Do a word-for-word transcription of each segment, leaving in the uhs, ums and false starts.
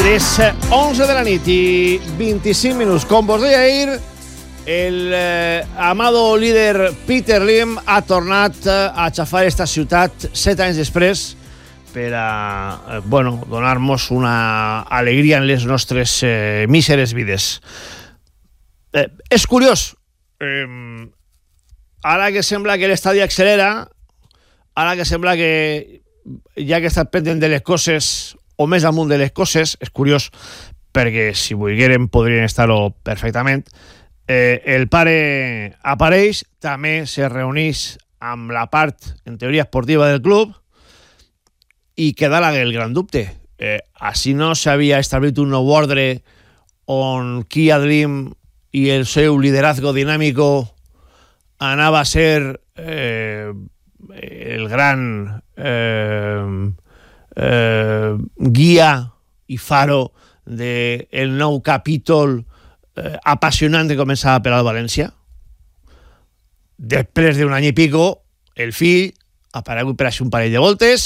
Les onze de la nit i vint-i-cinc minuts. Com vos deia ahir, el eh, amado líder Peter Lim ha tornat a xafar esta ciutat set anys després per a eh, bueno, donar-nos una alegria en les nostres eh, míseres vides. Eh, és curiós. Eh, ara que sembla que l'estadi accelera, ara que sembla que ja que està pendent de les coses o més amunt de les coses, és curiós perquè si volgueren podrien estar-ho perfectament, eh, el pare apareix, també se reuneix amb la part en teoria esportiva del club i queda el gran dubte. Eh, així no s'havia establit un nou ordre on Kia Dream i el seu liderazgo dinàmico anava a ser eh, el gran eh, eh, guia i faro del nou capítol eh, apassionant que començava per al València. Després d'un any i pico, el fill ha aparegut per així un parell de voltes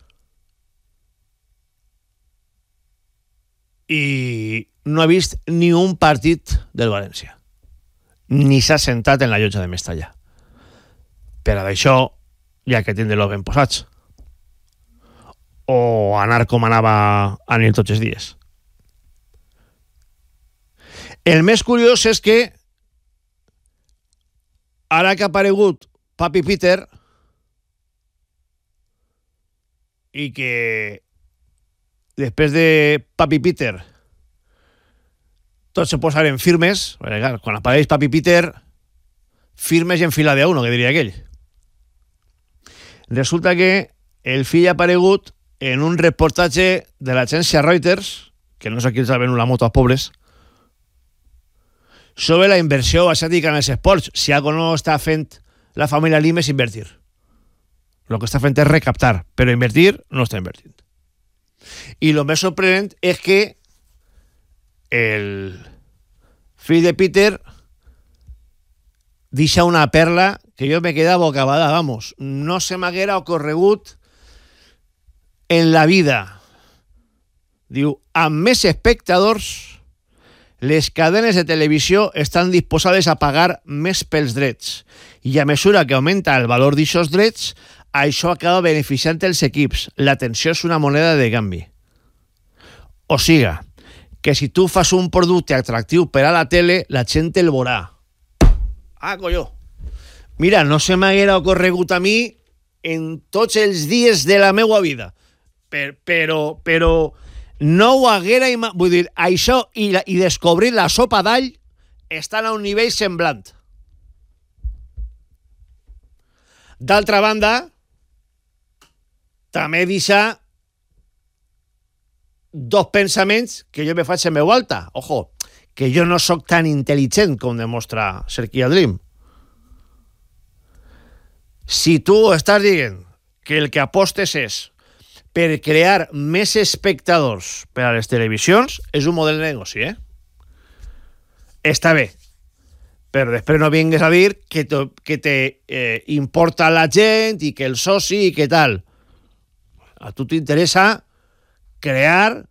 i no ha vist ni un partit del València, ni s'ha sentat en la llotja de Mestalla. Per a això ja que tindre-lo ben posats, o anar com anava a anar tots els dies. El més curiós és que ara que ha aparegut Papi Peter i que després de Papi Peter tots se posaren firmes, perquè clar, quan apareix Papi Peter, firmes i en fila de uno, que diria aquell. Resulta que el fill ha aparegut en un reportatge de l'agència Reuters, que no sé qui els ha venut la moto als pobres, sobre la inversió asiàtica en els esports. Si algo no està fent la família Lim és invertir. El que està fent és recaptar, però invertir no està invertint. I el més sorprenent és que el fill de Peter deixa una perla que jo me queda bocabada, vamos. No se m'haguera ocorregut en la vida. Diu, amb més espectadors, les cadenes de televisió estan disposades a pagar més pels drets. I a mesura que augmenta el valor d'aixòs drets, això acaba beneficiant els equips. L'atenció és una moneda de canvi. O siga, que si tu fas un producte atractiu per a la tele, la gent el veurà. Ah, colló. Mira, no se m'haguera ocorregut a mi en tots els dies de la meua vida. Per, però, però no ho haguera... Ima... Vull dir, això i, la, i descobrir la sopa d'all estan a un nivell semblant. D'altra banda, també deixa dos pensaments que jo me faig en veu alta. Ojo, que jo no sóc tan intel·ligent com demostra Serkia Dream. Si tu estàs dient que el que apostes és per crear més espectadors per a les televisions, és un model de negoci, eh? Està bé. Però després no vingues a dir que te, que te eh, importa la gent i que el soci i que tal. A tu t'interessa crear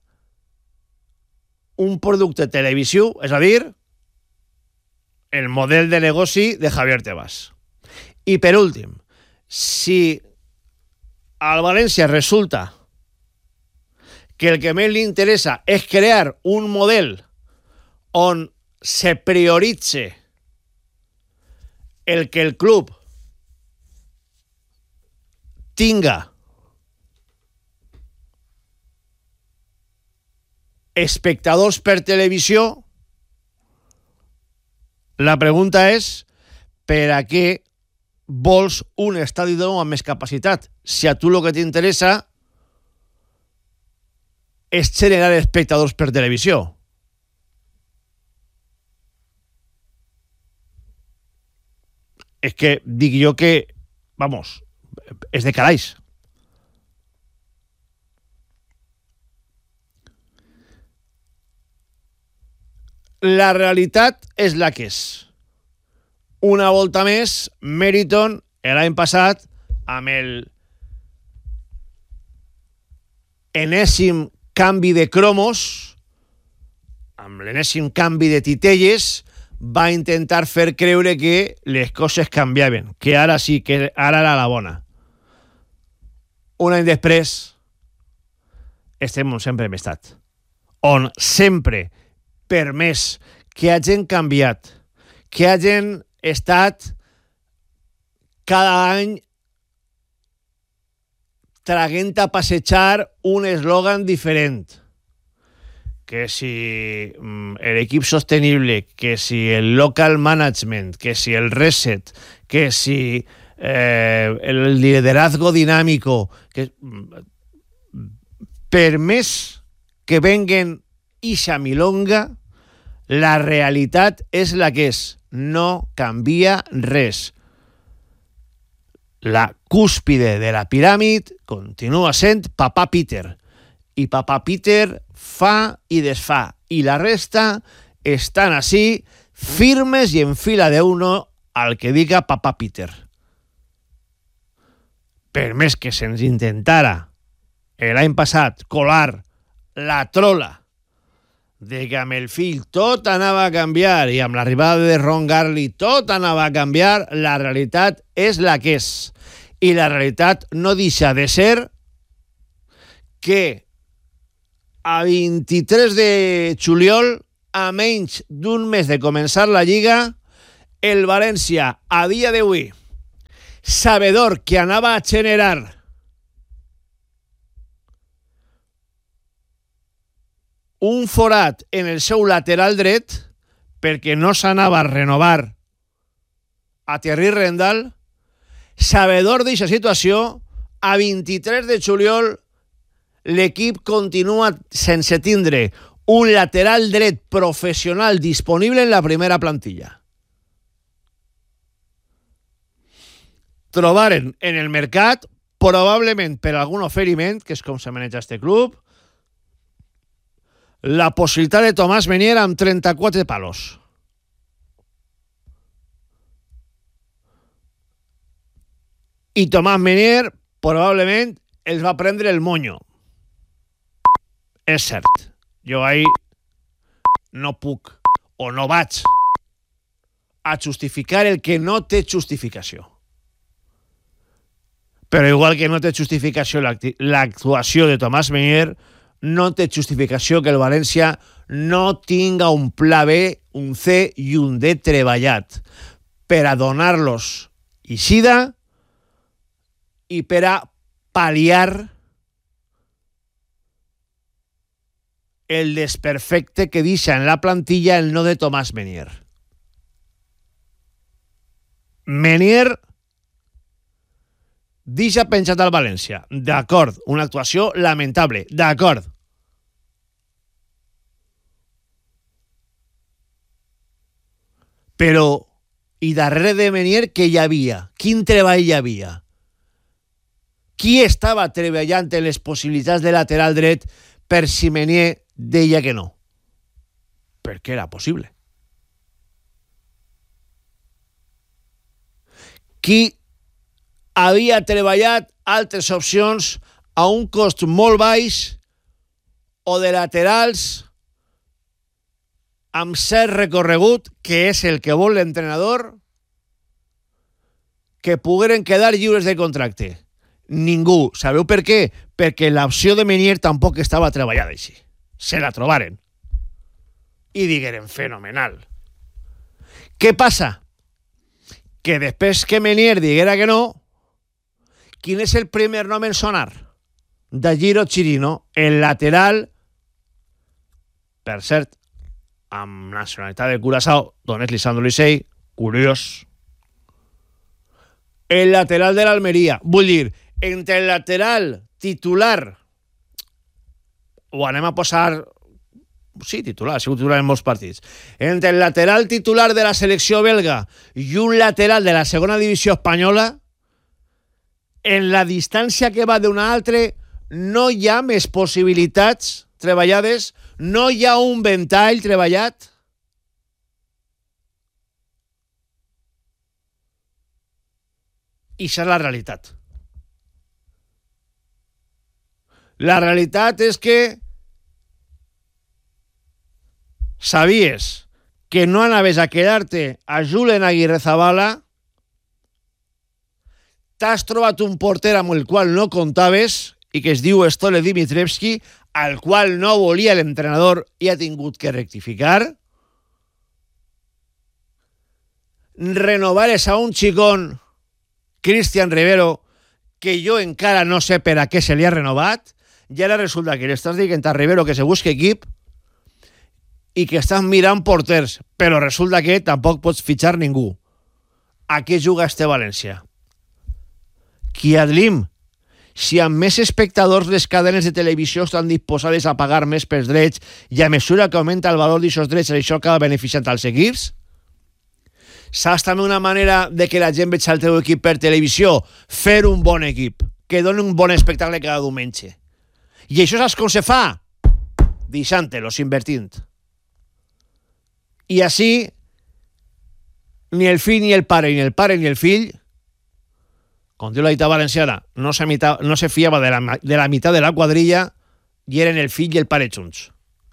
un producte televisiu, és a dir, el model de negoci de Javier Tebas. I per últim, si al València resulta que el que més li interessa és crear un model on se prioritze el que el club tinga espectadors per televisió, la pregunta és per a què vols un estadi nou amb més capacitat? Si a tu el que t'interessa és generar espectadors per televisió. És que dic jo que, vamos, és de caraix. La realitat és la que és. Una volta més, Meriton, l'any passat, amb el enèsim canvi de cromos, amb l'enèsim canvi de titelles, va intentar fer creure que les coses canviaven, que ara sí, que ara era la bona. Un any després, estem on sempre hem estat. On sempre, per més que hagin canviat, que hagin estat cada any traguent a passejar un eslògan diferent, que si l'equip sostenible, que si el local management, que si el reset, que si eh, el liderazgo dinámico, que per més que venguen ixa milonga, la realitat és la que és, no canvia res. La cúspide de la piràmide continua sent Papà Peter, i Papà Peter fa i desfà, i la resta estan així, firmes i en fila de uno al que diga Papà Peter. Per més que se'ns intentara l'any passat colar la trola de que amb el fill tot anava a canviar i amb l'arribada de Ron Garley tot anava a canviar, la realitat és la que és. I la realitat no deixa de ser que a vint-i-tres de juliol, a menys d'un mes de començar la Lliga, el València, a dia d'avui, sabedor que anava a generar un forat en el seu lateral dret perquè no s'anava a renovar a Thierry Rendall, sabedor d'aquesta situació, a vint-i-tres de juliol l'equip continua sense tindre un lateral dret professional disponible en la primera plantilla. Trobaren en el mercat, probablement per algun oferiment, que és com se maneja este club, la possibilitat de Tomàs Menier amb trenta-quatre palos. I Tomàs Menier probablement els va prendre el monyo. És cert. Jo ahí no puc o no vaig a justificar el que no té justificació. Però igual que no té justificació l'actuació de Tomàs Menier, no té justificació que el València no tinga un pla B, un C i un D treballat per a donar-los eixida i per a pal·liar el desperfecte que deixa en la plantilla el no de Tomàs Menier. Menier deixa penjat al València. D'acord, una actuació lamentable. D'acord. Però, i darrere de Menier, què hi havia? Quin treball hi havia? Qui estava treballant en les possibilitats de lateral dret per si Menier deia que no? Perquè era possible. Qui havia treballat altres opcions a un cost molt baix o de laterals amb cert recorregut, que és el que vol l'entrenador, que pogueren quedar lliures de contracte? Ningú. Sabeu per què? Perquè l'opció de Menier tampoc estava treballada així. Se la trobaren. I digueren, fenomenal. Què passa? Que després que Menier diguera que no, quin és el primer nom en sonar? Danilo Chirino, el lateral, per cert, amb nacionalitat de Curaçao, d'on és Lisandro Licey, curiós. El lateral de l'Almeria. Vull dir, entre el lateral titular, o anem a posar... Sí, titular, ha sigut titular en molts partits. Entre el lateral titular de la selecció belga i un lateral de la segona divisió espanyola, en la distància que va d'un altre, no hi ha més possibilitats treballades, no hi ha un ventall treballat. I això és la realitat. La realitat és que sabies que no anaves a quedar-te a Julen Aguirrezabala, t'has trobat un porter amb el qual no comptaves i que es diu Stole Dimitrievski, al qual no volia l'entrenador i ha tingut que rectificar. Renovares a un xicón, Cristian Rivero, que jo encara no sé per a què se li ha renovat, i ara resulta que li estàs dient a Rivero que se busque equip i que estàs mirant porters, però resulta que tampoc pots fitxar ningú. A què juga este València? Kiadlim, si amb més espectadors les cadenes de televisió estan disposades a pagar més pels drets i a mesura que augmenta el valor d'aquests drets això acaba beneficiant als equips? Saps també una manera de que la gent veig el teu equip per televisió? Fer un bon equip, que doni un bon espectacle cada diumenge. I això saps com se fa? Deixant-los, invertint. I així, ni el fill ni el pare, ni el pare ni el fill, com diu la dita valenciana, no se, mita, no se fiava de la, de la meitat de la quadrilla i eren el fill i el pare junts.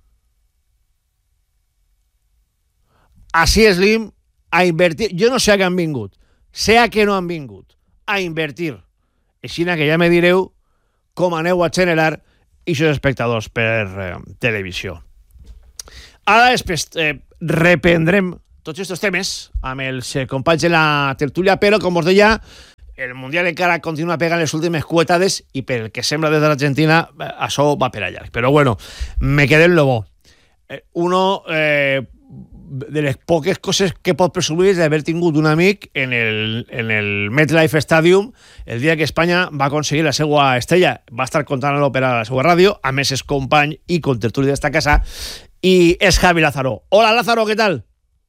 Així és l'Im a invertir. Jo no sé a què han vingut, sé a què no han vingut, a invertir. Així que ja me direu com aneu a generar aquests espectadors per eh, televisió. Ara després eh, reprendrem tots aquests temes amb els eh, companys de la tertúlia, però, com us deia, el Mundial encara continua pegant les últimes cuetades i pel que sembla des de l'Argentina eh, això va per allà. Però bueno, me quedé en lo bo. Eh, uno eh, de les poques coses que pot presumir és d'haver tingut un amic en el, en el MetLife Stadium el dia que Espanya va aconseguir la seva estrella. Va estar contant-lo per a la seva ràdio, a més és company i contertuli d'esta casa, y es Javi Lázaro. Hola Lázaro, ¿qué tal?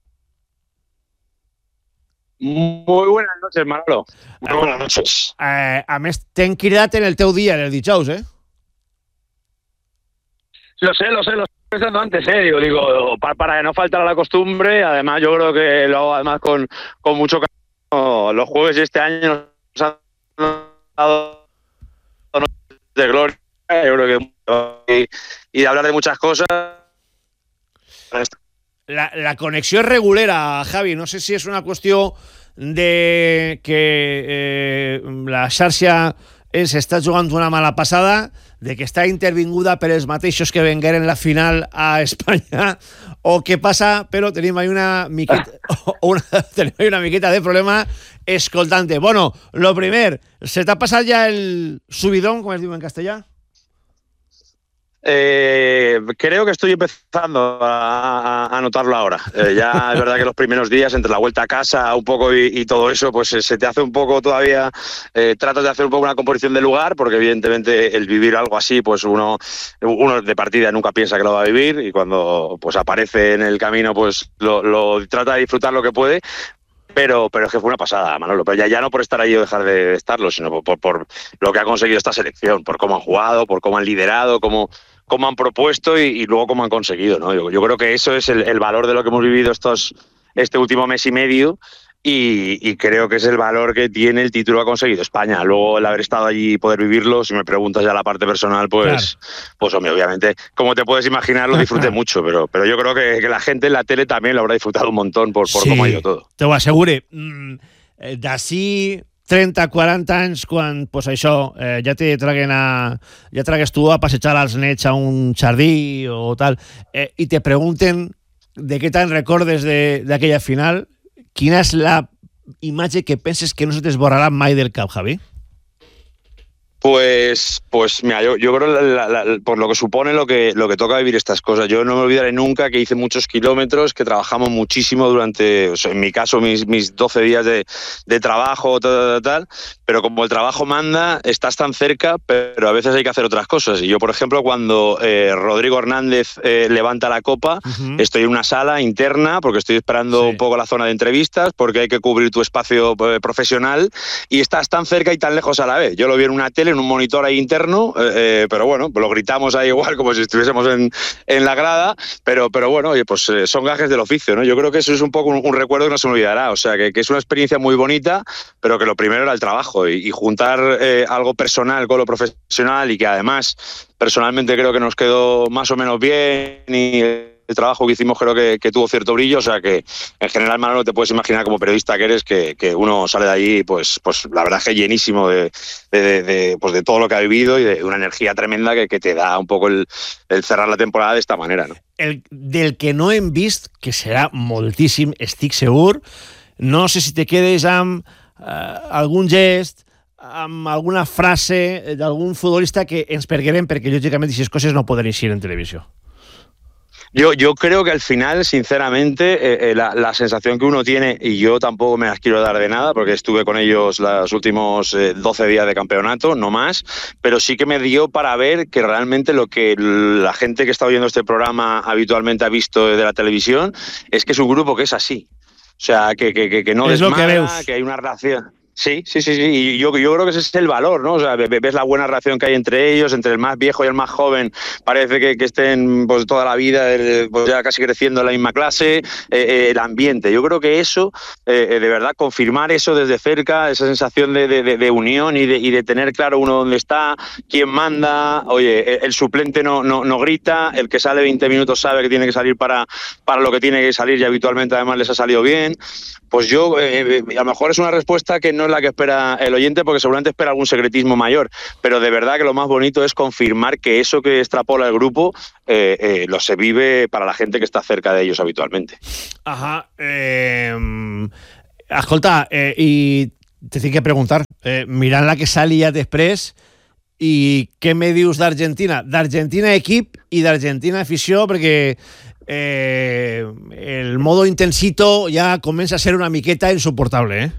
Muy buenas noches, Manolo. Muy eh, buenas noches. Eh, a més, t'hem cridat en el teu dia, en el dijous, ¿eh? Lo sé, lo sé, lo estoy pensando antes, ¿eh? Digo, digo para, para no faltar a la costumbre, además yo creo que lo hago además con, con mucho cariño. Los jueves de este año nos han dado de gloria, yo creo que y, y de hablar de muchas cosas. La, la connexió és regulera, Javi. No sé si és una qüestió de que eh, la xarxa s'està jugant una mala passada, de que està intervinguda per els mateixos que vengueren la final a Espanya, o què passa, però tenim ahí una miqueta, una, tenim ahí una miqueta de problema escoltante. Bueno, lo primer, ¿se t'ha passat ja el subidón, com es diu en castellà? Eh, creo que estoy empezando a, a, a notarlo ahora. Eh, ya es verdad que los primeros días, entre la vuelta a casa un poco y, y todo eso, pues eh, se te hace un poco todavía, eh, tratas de hacer un poco una composición del lugar, porque evidentemente el vivir algo así, pues uno, uno de partida nunca piensa que lo va a vivir y cuando pues aparece en el camino, pues lo, lo trata de disfrutar lo que puede. Pero, pero es que fue una pasada, Manolo. Pero ya, ya no por estar ahí o dejar de estarlo, sino por, por, por lo que ha conseguido esta selección, por cómo han jugado, por cómo han liderado, cómo, cómo han propuesto y, y luego cómo han conseguido, ¿no? Yo, yo creo que eso es el, el valor de lo que hemos vivido estos, este último mes y medio y, y creo que es el valor que tiene el título que ha conseguido España. Luego el haber estado allí y poder vivirlo, si me preguntas ya la parte personal, pues, claro. pues hombre, obviamente, como te puedes imaginar, lo disfruté mucho, pero, pero yo creo que, que la gente en la tele también lo haurà disfrutado un montón por, por sí, cómo ha ido todo. Te ho assegure. Mm, d'ací trenta quaranta anys, quan pues això, eh, ja te traguen a, ja tragues tu a passejar als nets a un jardí o tal, eh, i te pregunten de què te'n recordes d'aquella final, quina és la imatge que penses que no se t'esborrarà mai del cap, Javi? Pues, pues mira, yo, yo creo la, la, la, por lo que supone lo que, lo que toca vivir estas cosas. Yo no me olvidaré nunca que hice muchos kilómetros, que trabajamos muchísimo durante, o sea, en mi caso, mis, mis doce días de, de trabajo, tal, tal, tal, pero como el trabajo manda, estás tan cerca, pero a veces hay que hacer otras cosas. Y yo, por ejemplo, cuando eh, Rodrigo Hernández eh, levanta la copa, uh-huh. estoy en una sala interna, porque estoy esperando sí. un poco la zona de entrevistas, porque hay que cubrir tu espacio eh, profesional, y estás tan cerca y tan lejos a la vez. Yo lo vi en una tele, en un monitor ahí interno, eh, pero bueno, lo gritamos ahí igual como si estuviésemos en, en la grada, pero, pero bueno, oye, pues eh, son gajes del oficio, ¿no? Yo creo que eso es un poco un, un recuerdo que no se me olvidará, o sea, que, que es una experiencia muy bonita, pero que lo primero era el trabajo y, y juntar eh, algo personal con lo profesional y que además personalmente creo que nos quedó más o menos bien y el trabajo que hicimos creo que, que tuvo cierto brillo, o sea que en general, Manolo, te puedes imaginar como periodista que eres que, que uno sale de allí, pues, pues la verdad es que llenísimo de, de, de, de, pues de todo lo que ha vivido y de una energía tremenda que, que te da un poco el, el cerrar la temporada de esta manera, ¿no? El, del que no hem vist, que serà moltíssim, estic segur, no sé si te quedes amb eh, algun gest, amb alguna frase d'algun futbolista que ens perguerem, perquè lògicament aquestes coses no poden eixir en televisió. Yo, yo creo que al final, sinceramente, eh, eh, la, la sensación que uno tiene, y yo tampoco me las quiero dar de nada, porque estuve con ellos los últimos eh, doce días de campeonato, no más, pero sí que me dio para ver que realmente lo que la gente que está oyendo este programa habitualmente ha visto de la televisión es que es un grupo que es así. O sea, que, que, que no es desmadra, lo que, que hay una relación... Sí, sí, sí, sí. Y yo, yo creo que ese es el valor, ¿no? O sea, ves la buena relación que hay entre ellos, entre el más viejo y el más joven. Parece que, que estén pues toda la vida pues, ya casi creciendo en la misma clase. Eh, eh, el ambiente. Yo creo que eso, eh, de verdad, confirmar eso desde cerca, esa sensación de, de, de unión y de, y de tener claro uno dónde está, quién manda. Oye, el suplente no, no, no grita, el que sale veinte minutos sabe que tiene que salir para, para lo que tiene que salir y habitualmente además les ha salido bien. Pues yo, eh, a lo mejor es una respuesta que no es la que espera el oyente, porque seguramente espera algún secretismo mayor, pero de verdad que lo más bonito es confirmar que eso que extrapola el grupo eh, eh, lo se vive para la gente que está cerca de ellos habitualmente. Ajá. Eh, escolta, eh, i te tinc que preguntar, eh, mirant la que salia després, i què me dius d'Argentina? D'Argentina equip i d'Argentina afició, perquè Eh, el modo intensito ya comienza a ser una miqueta insoportable, ¿eh?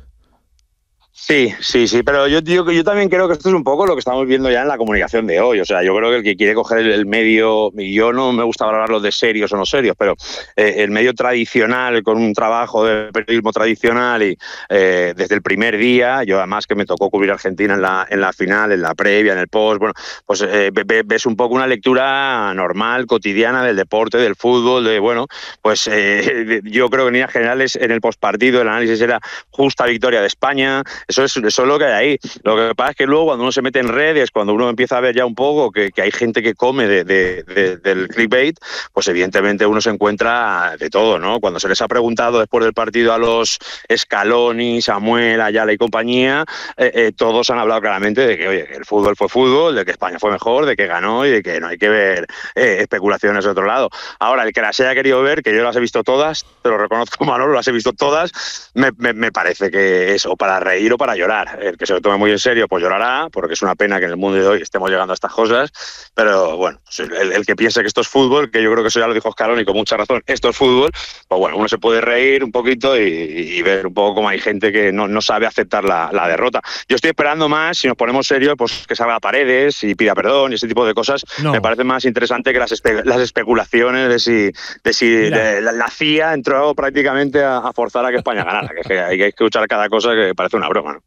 Sí, sí, sí, pero yo, yo, yo también creo que esto es un poco lo que estamos viendo ya en la comunicación de hoy. O sea, yo creo que el que quiere coger el, el medio, y yo no me gusta hablarlo de serios o no serios, pero eh, el medio tradicional, con un trabajo de periodismo tradicional y eh, desde el primer día, yo además que me tocó cubrir Argentina en la, en la final, en la previa, en el post, bueno, pues eh, ves un poco una lectura normal, cotidiana del deporte, del fútbol, de, bueno, pues eh, yo creo que en líneas generales en el postpartido el análisis era justa victoria de España. Eso es, eso es lo que hay ahí. Lo que pasa es que luego cuando uno se mete en redes, cuando uno empieza a ver ya un poco que, que hay gente que come de, de, de, del clickbait, pues evidentemente uno se encuentra de todo, ¿no? Cuando se les ha preguntado después del partido a los Scaloni, Samuel, Ayala y compañía, eh, eh, todos han hablado claramente de que, oye, el fútbol fue fútbol, de que España fue mejor, de que ganó y de que no hay que ver eh, especulaciones de otro lado. Ahora, el que las haya querido ver, que yo las he visto todas, te lo reconozco, Manolo, las he visto todas, me, me, me parece que es o para reír o para llorar. El que se lo tome muy en serio, pues llorará, porque es una pena que en el mundo de hoy estemos llegando a estas cosas, pero bueno, el, el que piense que esto es fútbol, que yo creo que eso ya lo dijo Scaloni con mucha razón, esto es fútbol, pues bueno, uno se puede reír un poquito y, y ver un poco cómo hay gente que no, no sabe aceptar la, la derrota. Yo estoy esperando más, si nos ponemos serios, pues que salga Paredes y pida perdón y ese tipo de cosas. No. Me parece más interesante que las, espe las especulaciones de si, de si de, la, la C I A entró prácticamente a, a forzar a que España ganara, que, que hay que escuchar cada cosa que parece una broma, ¿no?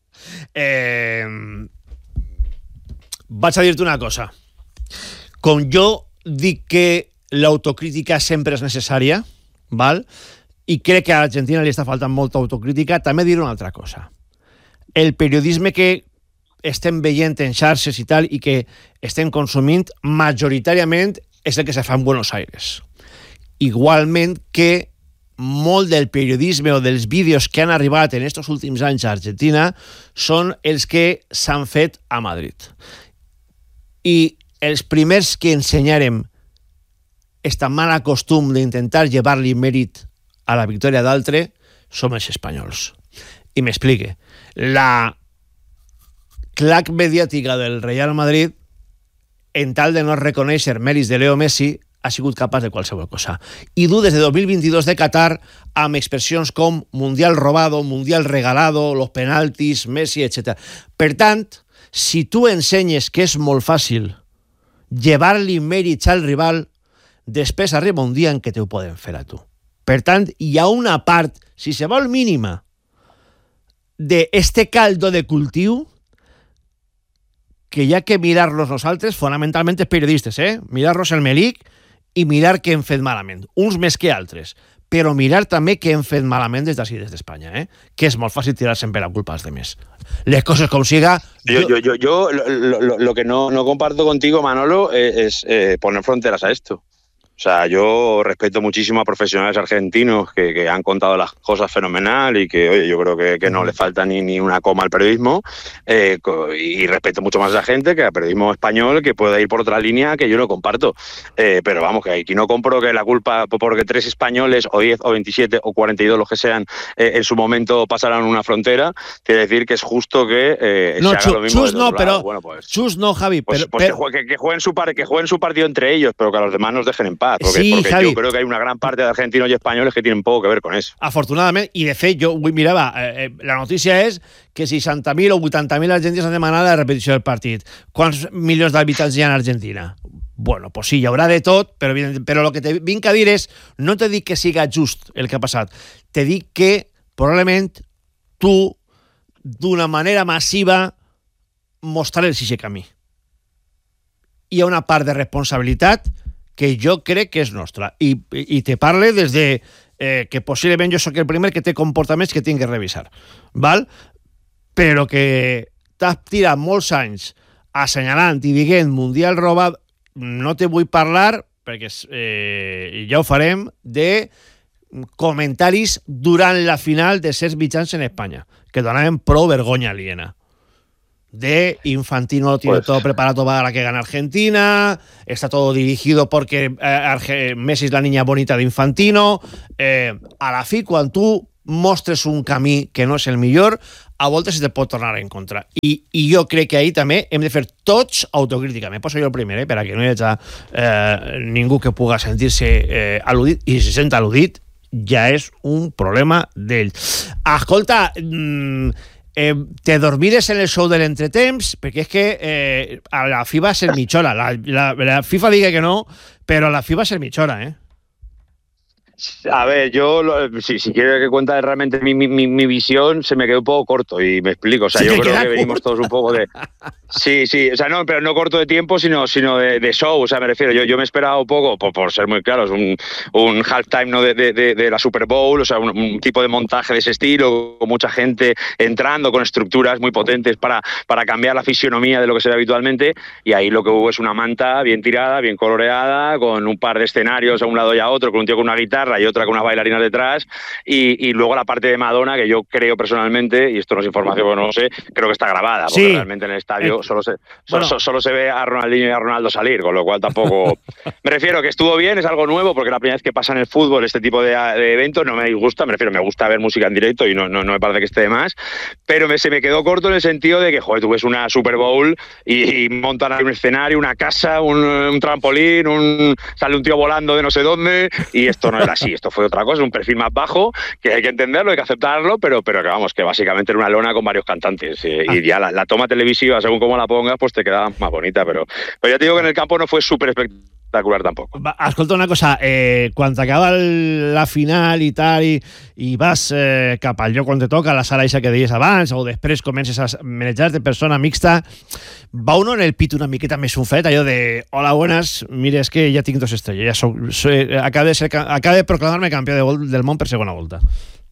Eh, vaig a dir-te una cosa. Com jo dic que l'autocrítica sempre és necessària, val? I crec que a l'Argentina li està faltant molta autocrítica, també diré una altra cosa. El periodisme que estem veient en xarxes i tal, i que estem consumint majoritàriament és el que se fa en Buenos Aires. Igualment que molt del periodisme o dels vídeos que han arribat en estos últims anys a Argentina són els que s'han fet a Madrid. I els primers que ensenyarem esta mala costum d'intentar llevar-li mèrit a la victòria d'altre som els espanyols. I m'explique. La clac mediàtica del Real Madrid, en tal de no reconèixer mèrits de Leo Messi, ha sigut capaç de qualsevol cosa. I du des de dos mil vint-i-dos de Qatar amb expressions com Mundial robado, Mundial regalado, los penaltis, Messi, etcètera. Per tant, si tu ensenyes que és molt fàcil llevar-li mèrits al rival, després arriba un dia en què te ho poden fer a tu. Per tant, hi ha una part, si se vol mínima, d'este caldo de cultiu que hi ha que mirar-los nosaltres, fonamentalment els periodistes, eh? Mirar-los el melic i mirar què hem fet malament, uns més que altres, però mirar també què hem fet malament des d'ací, des d'Espanya, eh? Que és molt fàcil tirar sempre la culpa als demés. Les coses com siga... Yo, yo, yo, yo lo, lo, lo que no, no comparto contigo, Manolo, es eh, poner fronteras a esto. O O sea, yo respeto muchísimo a profesionales argentinos que, que han contado las cosas fenomenal y que, oye, yo creo que, que no le falta ni, ni una coma al periodismo, eh, y respeto mucho más a la gente que al periodismo español, que pueda ir por otra línea que yo no comparto. Eh, pero vamos, que aquí no compro que la culpa porque tres españoles o diez o veintisiete o cuarenta y dos los que sean eh, en su momento pasaran una frontera, quiere decir que es justo que eh, no, se haga chu, lo mismo. Chus no, pero bueno, pues, Chus no, Javi. Pues, pero, pues pero... Que, jueguen, que, jueguen su par, que jueguen su partido entre ellos, pero que a los demás nos dejen en paz. Porque, sí, porque Javi. yo creo que hay una gran parte de argentinos y españoles que tienen poco que ver con eso. Afortunadament, i de fet, jo mirava, eh, la notícia és que seixanta mil o vuitanta mil argentins han demanat la repetició del partit. Quants milions d'habitants hi ha en Argentina? Bueno, pues sí, hi haurà de tot, però, però el que te vinc a dir és, no te dic que siga just el que ha passat, te dic que probablement tu, d'una manera massiva, mostraràs aquest camí. Hi ha una part de responsabilitat que jo crec que és nostra. I, i te parle des de eh, que possiblement jo sóc el primer que té comportaments que tinc que revisar. Val? Però que t'has tirat molts anys assenyalant i dient Mundial robat, no te vull parlar, perquè eh, ja ho farem, de comentaris durant la final de certs mitjans en Espanya, que donaven prou vergonya aliena. De Infantino lo tiene pues. todo preparado para que gane Argentina, está todo dirigido porque eh, Messi es la niña bonita de Infantino. Eh, a la fi, quan tu mostres un camí que no és el millor, a voltes se te pot tornar en contra. I, i jo crec que ahí també hem de fer tots autocrítica. Me poso jo el primer, eh, per a que no hi hagi eh, ningú que puga sentir-se eh, al·ludit, i si se sent al·ludit ja és un problema d'ell. Escolta, mmm, Eh, te dormires en el show de l'entretemps, perquè és que eh, a la fi va ser mitja hora. La, la, la FIFA diga que no, però a la fi va ser mitja hora, eh? A ver, yo, si, si quiero que cuente realmente mi, mi, mi visión, se me quedó un poco corto y me explico. O sea, yo creo que venimos todos un poco de... Sí, sí, o sea, no, pero no corto de tiempo, sino, sino de, de show, o sea, me refiero. Yo, yo me he esperado un poco, por, por ser muy claros, un, un halftime, ¿no?, de, de, de la Super Bowl, o sea, un, un tipo de montaje de ese estilo, con mucha gente entrando, con estructuras muy potentes para, para cambiar la fisionomía de lo que se ve habitualmente, y ahí lo que hubo es una manta bien tirada, bien coloreada, con un par de escenarios a un lado y a otro, con un tío con una guitarra y otra con unas bailarinas detrás, y, y luego la parte de Madonna, que yo creo personalmente, y esto no es información, porque no lo sé, creo que está grabada, porque sí, realmente en el estadio solo se, bueno. solo, solo se ve a Ronaldinho y a Ronaldo salir, con lo cual tampoco... Me refiero que estuvo bien, es algo nuevo, porque la primera vez que pasa en el fútbol este tipo de, de eventos, no me disgusta, me refiero, me gusta ver música en directo y no, no, no me parece que esté de más, pero me, se me quedó corto en el sentido de que, joder, tú ves una Super Bowl y, y montan ahí un escenario, una casa, un, un trampolín, un, sale un tío volando de no sé dónde, y esto no era así, esto fue otra cosa, un perfil más bajo, que hay que entenderlo, hay que aceptarlo, pero, pero que vamos, que básicamente era una lona con varios cantantes, eh, ah. y ya la, la toma televisiva, según cómo la pongas, pues te queda más bonita, pero, pero ya te digo que en el campo no fue súper espectacular tampoco. Va, escolta una cosa, eh, quan t'acaba la final i tal, i, i vas eh, cap al lloc on te toca, la sala eixa que deies abans, o després comences a manejar-te persona mixta, va uno en el pit una miqueta més un fet, allò de hola, buenas, mira, és que ja tinc dos estrelles, ja soc, soy, acabo, de ser, acabo de proclamar-me campió de gol del món per segona volta.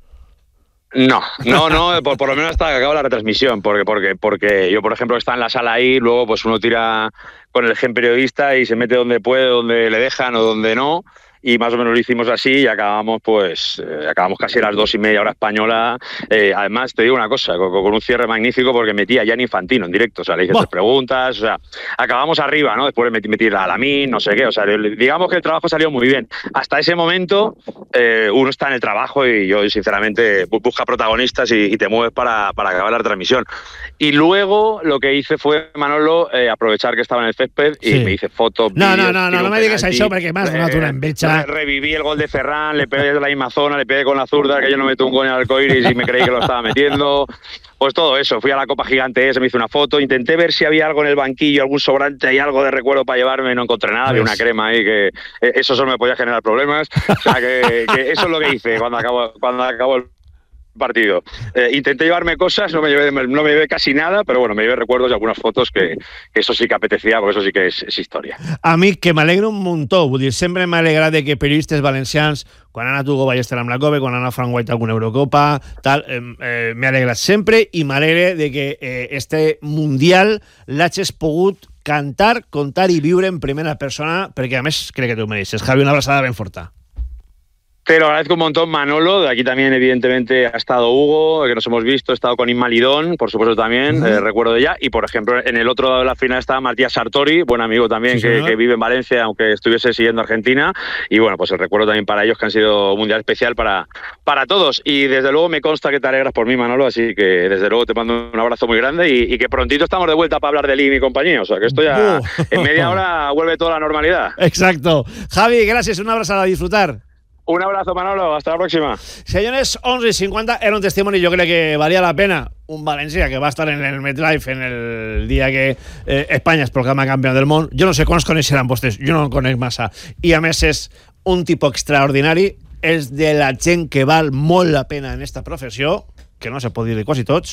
No, no, no, por, por lo menos hasta que acaba la retransmisión, porque, porque, porque yo, por ejemplo, está en la sala ahí, luego pues uno tira con el gen periodista y se mete donde puede, donde le dejan o donde no, y más o menos lo hicimos así y acabamos pues eh, acabamos casi a las dos y media hora española. Eh, además, te digo una cosa, con, con un cierre magnífico porque metí a Gianni Infantino en directo, o sea, le hice tres preguntas, o sea, acabamos arriba, ¿no? Después metí, metí a Lamine, no sé qué, o sea, digamos que el trabajo salió muy bien. Hasta ese momento eh, uno está en el trabajo y yo, sinceramente, busca protagonistas y, y te mueves para, para acabar la transmisión. Y luego lo que hice fue, Manolo, eh, aprovechar que estaba en el césped y sí. me hice fotos. No, vídeos, no, no, no, no me digas això perquè m'has donat una enveja. Reviví el gol de Ferran, le pegué de la misma zona, le pegué con la zurda, que yo no meto un gol en el arcoiris y me creí que lo estaba metiendo. Pues todo eso, fui a la Copa Gigante esa, me hice una foto, intenté ver si había algo en el banquillo, algún sobrante y algo de recuerdo para llevarme, no encontré nada, había una crema ahí que eso solo me podía generar problemas, o sea que, que eso es lo que hice cuando acabó, cuando acabó el partido. Eh, intenté llevarme cosas, no me, llevé, no me llevé casi nada, pero bueno, me llevé recuerdos y algunas fotos que, que eso sí que apetecía, porque eso sí que és, és història. A mi, que m'alegra un muntó, vull dir, sempre m'ha alegrat de que periodistes valencians, quan ha anat Hugo Ballester amb la Copa, quan ha anat Frank White a alguna Eurocopa, tal, eh, eh, m'ha alegrat sempre i m'alegra de que eh, este Mundial l'hagis pogut cantar, contar i viure en primera persona, perquè a més crec que t'ho mereixes. Javi, una abraçada ben forta. Te lo agradezco un montón, Manolo. De aquí también, evidentemente, ha estado Hugo, que nos hemos visto. He estado con Inma Lidón, por supuesto, también, uh-huh. eh, recuerdo de ella. Y, por ejemplo, en el otro lado de la final estaba Matías Sartori, buen amigo también, sí, que, que vive en Valencia, aunque estuviese siguiendo Argentina. Y, bueno, pues el recuerdo también para ellos, que han sido un mundial especial para, para todos. Y, desde luego, me consta que te alegras por mí, Manolo. Así que, desde luego, te mando un abrazo muy grande y, y que prontito estamos de vuelta para hablar de Lim y compañía. O sea, que esto ya, uh. en media hora, vuelve toda la normalidad. Exacto. Javi, gracias. Un abrazo a disfrutar. Un abrazo, Manolo. Hasta la próxima. Señores, once y cincuenta era un testimonio, yo creo que valía la pena. Un Valencia que va a estar en el MetLife en el día que eh, España es proclama campeón del mundo. Jo no sé quants coneixeran vostès, jo no en conec massa. I a més és un tipus extraordinari, és de la gent que val molt la pena en esta professió, que no se pot dir de quasi tots,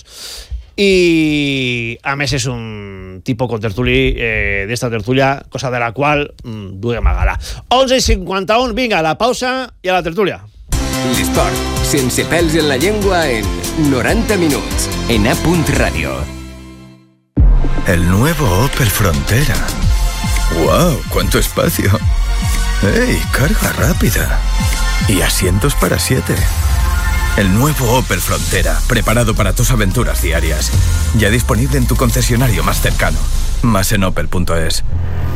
i a més és un tipus contertuli eh, d'esta tertúlia, cosa de la qual mm, duguem a gala. onze i cinquanta-un, vinga, a la pausa i a la tertúlia. L'esport, sense pèls en la llengua, en noranta minuts, en A. Radio. El nuevo Opel Frontera. ¡Wow! ¡Cuánto espacio! ¡Ey! Carga rápida. Y asientos para siete. El nuevo Opel Frontera, preparado para tus aventuras diarias. Ya disponible en tu concesionario más cercano. Más en opel punto es.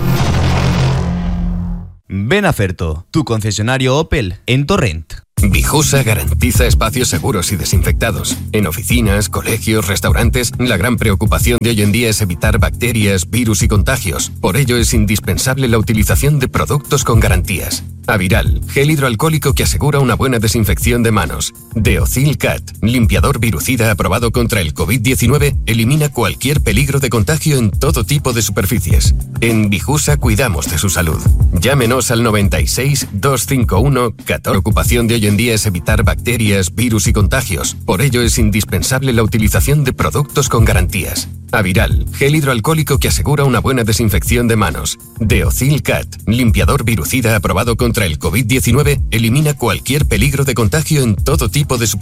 Ven a Ferto, tu concesionario Opel en Torrent. Vijusa garantiza espacios seguros y desinfectados. En oficinas, colegios, restaurantes, la gran preocupación de hoy en día es evitar bacterias, virus y contagios. Por ello es indispensable la utilización de productos con garantías. Aviral, gel hidroalcohólico que asegura una buena desinfección de manos. Deocil Cat, limpiador virucida aprobado contra el covid diecinueve, elimina cualquier peligro de contagio en todo tipo de superficies. En Vijusa cuidamos de su salud. Llámenos al noventa y seis, doscientos cincuenta y uno, catorce. La preocupación de hoy en día es evitar bacterias, virus y contagios. Por ello es indispensable la utilización de productos con garantías. Aviral, gel hidroalcohólico que asegura una buena desinfección de manos. Deocil Cat, limpiador virucida aprobado contra el covid diecinueve, elimina cualquier peligro de contagio en todo tipo de superficies.